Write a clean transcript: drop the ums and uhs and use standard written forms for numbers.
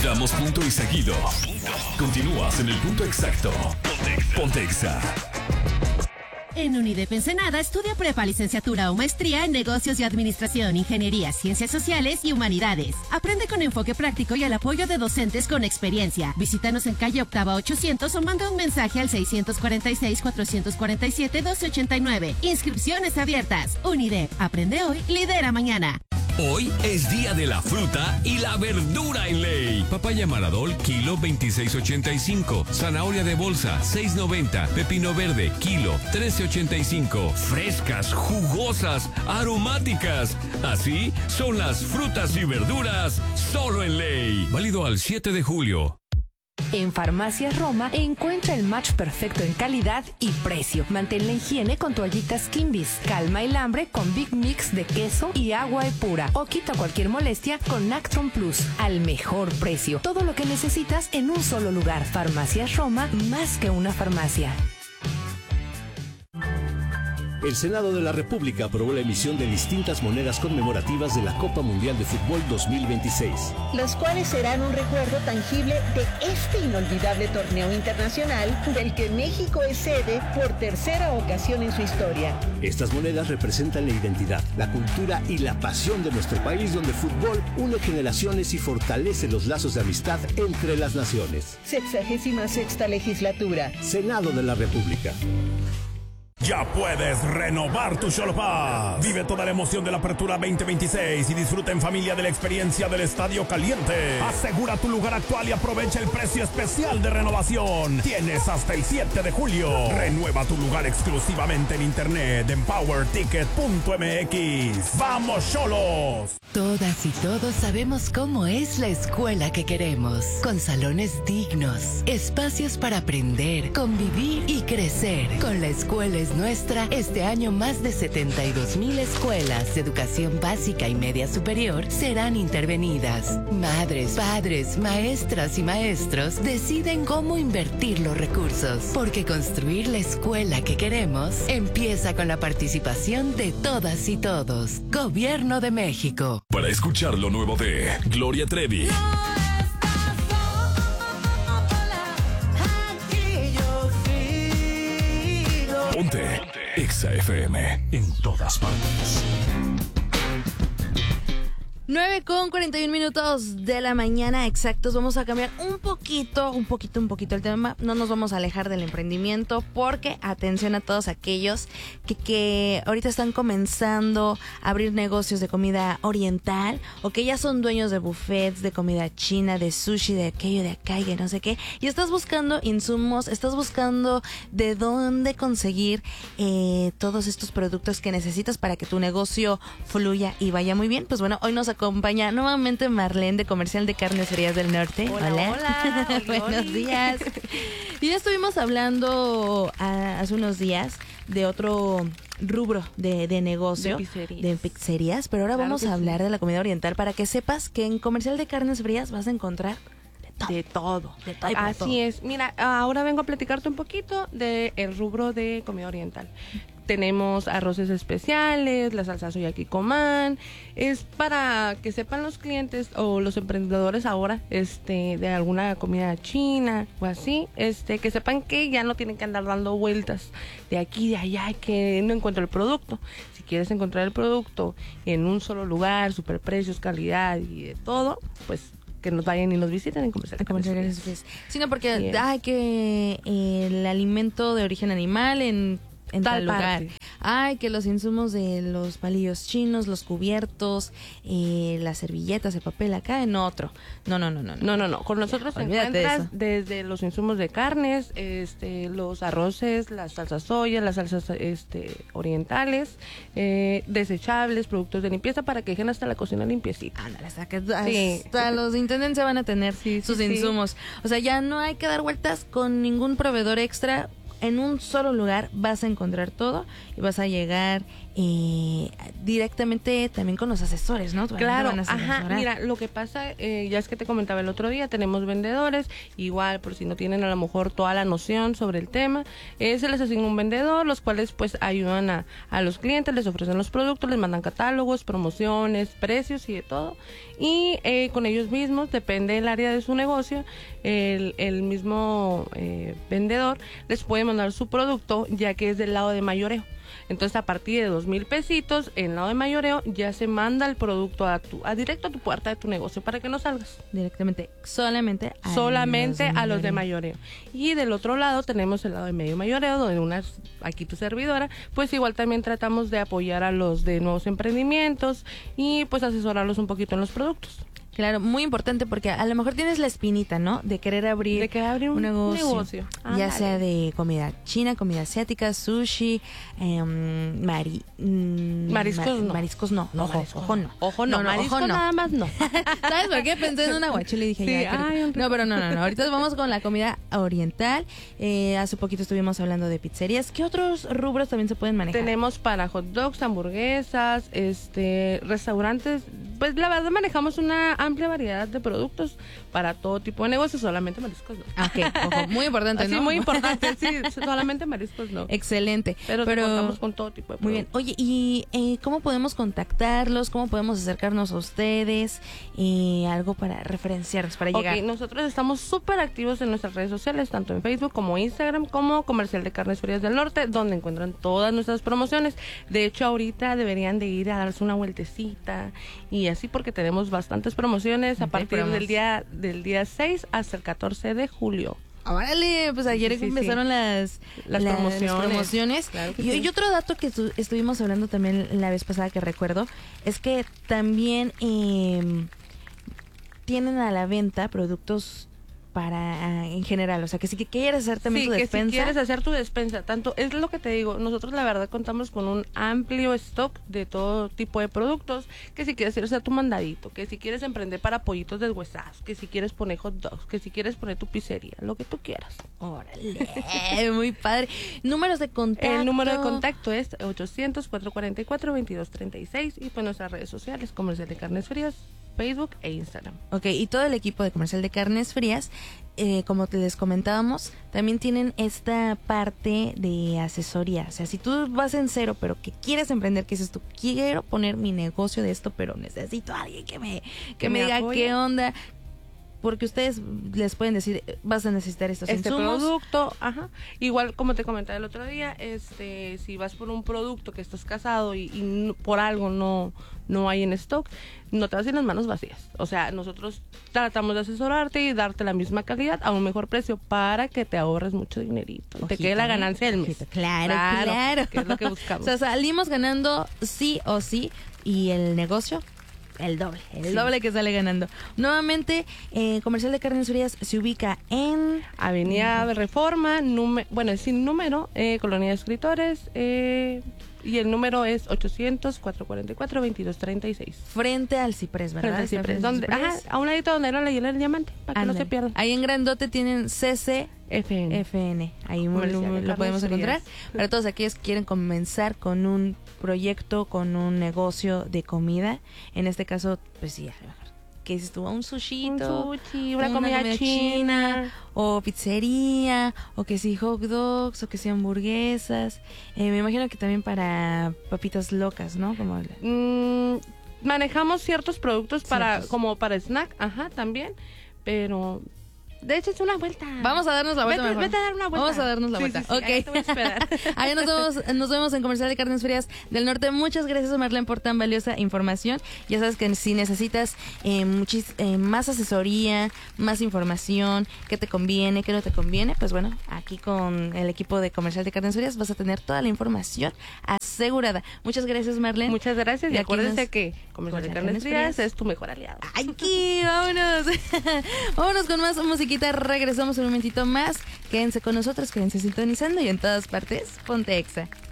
Damos punto y seguido. Continúas en el punto exacto. Ponte Exa. En UNIDEP Ensenada estudia prepa, licenciatura o maestría en negocios y administración, ingeniería, ciencias sociales y humanidades. Aprende con enfoque práctico y al apoyo de docentes con experiencia. Visítanos en calle Octava 800 o manda un mensaje al 646-447-1289. Inscripciones abiertas. UNIDEP. Aprende hoy, lidera mañana. Hoy es día de la fruta y la verdura en ley. Papaya Maradol, kilo 26.85. Zanahoria de bolsa, 6.90. Pepino verde, kilo 13.85. Frescas, jugosas, aromáticas. Así son las frutas y verduras solo en ley. Válido al 7 de julio. En Farmacias Roma encuentra el match perfecto en calidad y precio. Mantén la higiene con toallitas Kimbis. Calma el hambre con Big Mix de queso y agua pura. O quita cualquier molestia con Nactron Plus al mejor precio. Todo lo que necesitas en un solo lugar. Farmacias Roma, más que una farmacia. El Senado de la República aprobó la emisión de distintas monedas conmemorativas de la Copa Mundial de Fútbol 2026. Los cuales serán un recuerdo tangible de este inolvidable torneo internacional del que México es sede por tercera ocasión en su historia. Estas monedas representan la identidad, la cultura y la pasión de nuestro país, donde el fútbol une generaciones y fortalece los lazos de amistad entre las naciones. 66ª legislatura. Senado de la República. Ya puedes renovar tu Xolopaz. Vive toda la emoción de la Apertura 2026 y disfruta en familia de la experiencia del Estadio Caliente. Asegura tu lugar actual y aprovecha el precio especial de renovación. Tienes hasta el 7 de julio. Renueva tu lugar exclusivamente en internet en powerticket.mx. ¡Vamos, Xolos! Todas y todos sabemos cómo es la escuela que queremos. Con salones dignos, espacios para aprender, convivir y crecer. Con la escuela es nuestra, este año más de 72,000 escuelas de educación básica y media superior serán intervenidas. Madres, padres, maestras y maestros deciden cómo invertir los recursos, porque construir la escuela que queremos empieza con la participación de todas y todos. Gobierno de México. Para escuchar lo nuevo de Gloria Trevi, Ponte Exa FM, en todas partes. 9:41 de la mañana exactos. Vamos a cambiar un poquito el tema. No nos vamos a alejar del emprendimiento, porque atención a todos aquellos que ahorita están comenzando a abrir negocios de comida oriental, o que ya son dueños de buffets de comida china, de sushi, de aquello, de acá y de no sé qué, y estás buscando insumos, estás buscando de dónde conseguir todos estos productos que necesitas para que tu negocio fluya y vaya muy bien. Pues bueno, hoy nos acompaña nuevamente Marlene, de Comercial de Carnes Frías del Norte. Hola. Buenos días. Y ya estuvimos hablando hace unos días de otro rubro de negocio, de pizzerías, pero ahora vamos a hablar de la comida oriental, para que sepas que en Comercial de Carnes Frías vas a encontrar de todo. Así es. Mira, ahora vengo a platicarte un poquito del rubro de comida oriental. Tenemos arroces especiales, la salsa soya kikoman. Es para que sepan los clientes o los emprendedores ahora de alguna comida china o así, que sepan que ya no tienen que andar dando vueltas de aquí, de allá, que no encuentro el producto. Si quieres encontrar el producto en un solo lugar, superprecios, calidad y de todo, pues que nos vayan y nos visiten en Comercial. Sino porque que el alimento de origen animal en tal lugar. Ay, que los insumos de los palillos chinos, los cubiertos, las servilletas, el papel acá en otro. No. Con nosotros te encuentras desde los insumos de carnes, los arroces, las salsas soya, las salsas orientales, desechables, productos de limpieza, para que dejen hasta la cocina limpiecita. Ándale, hasta los intendentes van a tener sus insumos. O sea, ya no hay que dar vueltas con ningún proveedor extra. En un solo lugar vas a encontrar todo y vas a llegar directamente también con los asesores, ¿no? Claro, mira, lo que pasa, ya es que te comentaba el otro día, tenemos vendedores, igual por si no tienen a lo mejor toda la noción sobre el tema, se les asigna un vendedor, los cuales pues ayudan a los clientes, les ofrecen los productos, les mandan catálogos, promociones, precios y de todo, y con ellos mismos, depende del área de su negocio, el mismo vendedor les puede mandar su producto, ya que es del lado de mayoreo. Entonces, a partir de 2,000 pesitos, en lado de mayoreo, ya se manda el producto directo a tu puerta de tu negocio para que no salgas. Directamente, solamente a los de mayoreo. Y del otro lado tenemos el lado de medio mayoreo, donde aquí tu servidora, pues igual también tratamos de apoyar a los de nuevos emprendimientos y pues asesorarlos un poquito en los productos. Claro, muy importante porque a lo mejor tienes la espinita, ¿no? De querer abrir un negocio. Ya sea de comida china, comida asiática, sushi, mariscos no. Mariscos no. Ojo no. Nada más no. ¿Sabes por qué? Pensé en un aguachile y dije, sí, no, pero no. Ahorita vamos con la comida oriental. Hace poquito estuvimos hablando de pizzerías. ¿Qué otros rubros también se pueden manejar? Tenemos para hot dogs, hamburguesas, restaurantes. Pues la verdad manejamos una amplia variedad de productos para todo tipo de negocios, solamente mariscos no. Ok, ojo, muy importante, ¿no? Sí, muy importante, sí, solamente mariscos no. Excelente. Pero contamos con todo tipo de productos. Muy bien. Oye, ¿y cómo podemos contactarlos? ¿Cómo podemos acercarnos a ustedes? Algo para referenciarnos, para llegar. Ok, nosotros estamos súper activos en nuestras redes sociales, tanto en Facebook como Instagram, como Comercial de Carnes Frías del Norte, donde encuentran todas nuestras promociones. De hecho, ahorita deberían de ir a darse una vueltecita y así, porque tenemos bastantes promociones a partir del día 6 hasta el 14 de julio. Órale, pues ayer empezaron las promociones. Claro que y otro dato que estuvimos hablando también la vez pasada que recuerdo es que también tienen a la venta productos en general, o sea, que si quieres hacer también tu despensa. Sí, si quieres hacer tu despensa, tanto, es lo que te digo, nosotros la verdad contamos con un amplio stock de todo tipo de productos, que si quieres hacer tu mandadito, que si quieres emprender para pollitos deshuesados, que si quieres poner hot dogs, que si quieres poner tu pizzería, lo que tú quieras. Órale, muy padre. Números de contacto. El número de contacto es 800-444-2236 y pues nuestras redes sociales, Comercial de Carnes Frías, Facebook e Instagram. Ok, y todo el equipo de Comercial de Carnes Frías, como les comentábamos, también tienen esta parte de asesoría. O sea, si tú vas en cero, pero que quieres emprender, que dices tú, quiero poner mi negocio de esto, pero necesito a alguien que me diga apoye. Qué onda. Porque ustedes les pueden decir, vas a necesitar estos insumos. Producto, igual como te comentaba el otro día, si vas por un producto que estás casado y por algo no hay en stock, no te vas a ir las manos vacías. O sea, nosotros tratamos de asesorarte y darte la misma calidad a un mejor precio para que te ahorres mucho dinerito. Ojito, te quede la ganancia del mes. Claro. Que es lo que buscamos. O sea, salimos ganando sí o sí y el negocio el doble que sale ganando. Nuevamente, Comercial de Carnes Frías se ubica en Avenida de Reforma, sin número, Colonia de Escritores, y el número es 800-444-2236. Frente al Ciprés, ¿verdad? Frente al Ciprés. A un ladito donde era la hielera del diamante, para que no se pierdan. Ahí en grandote tienen CCFN. Ahí lo podemos encontrar. Para todos aquellos que quieren comenzar con un proyecto, con un negocio de comida. En este caso, pues sí, a lo mejor que dices tú, un sushito, una comida china, o pizzería, o que sí hot dogs, o que sí hamburguesas. Me imagino que también para papitas locas, ¿no? Como manejamos ciertos productos como para snack, también, pero de hecho es una vuelta. Vamos a darnos la vuelta. Vete a dar una vuelta. Vamos a darnos la vuelta. Sí, ahí te voy a esperar. Ahí nos vemos en Comercial de Carnes Frías del Norte. Muchas gracias, Marlene, por tan valiosa información. Ya sabes que si necesitas más asesoría, más información, qué te conviene, qué no te conviene, pues bueno, aquí con el equipo de Comercial de Carnes Frías vas a tener toda la información asegurada. Muchas gracias, Marlene. Muchas gracias. Y acuérdense que Comercial de Carnes Frías es tu mejor aliado. ¡Aquí! ¡Vámonos! Vámonos con más musiquita. Regresamos un momentito más. Quédense con nosotros, quédense sintonizando y en todas partes, ponte Exa.